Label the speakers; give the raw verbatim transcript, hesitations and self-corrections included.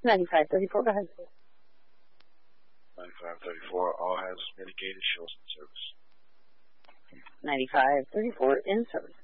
Speaker 1: ninety-five thirty-four, go ahead.
Speaker 2: ninety-five thirty-four, all has mitigated shores in service.
Speaker 1: ninety-five thirty-four in service.